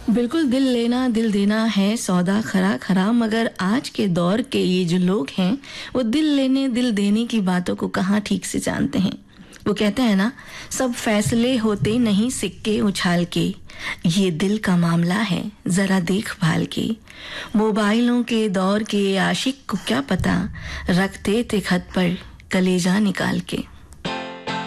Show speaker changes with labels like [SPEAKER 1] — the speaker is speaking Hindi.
[SPEAKER 1] बिल्कुल, दिल लेना दिल देना है सौदा खरा खरा, मगर आज के दौर के ये जो लोग हैं वो दिल लेने दिल देने की बातों को कहाँ ठीक से जानते हैं। वो कहते हैं ना, सब फैसले होते नहीं सिक्के उछाल के, ये दिल का मामला है जरा देखभाल के। मोबाइलों के दौर के आशिक को क्या पता, रखते थे खत पर कलेजा निकाल के।